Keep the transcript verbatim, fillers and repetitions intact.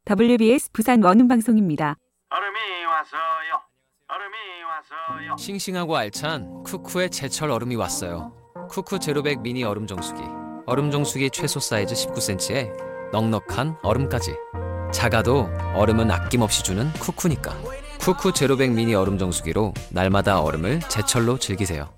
더블유비에스 부산 원음방송입니다. 얼음이 왔어요. 얼음이 왔어요. 싱싱하고 알찬 쿠쿠의 제철 얼음이 왔어요. 쿠쿠 제로백 미니 얼음 정수기. 얼음 정수기 최소 사이즈 십구 센티미터에 넉넉한 얼음까지. 작아도 얼음은 아낌없이 주는 쿠쿠니까. 쿠쿠 제로백 미니 얼음 정수기로 날마다 얼음을 제철로 즐기세요.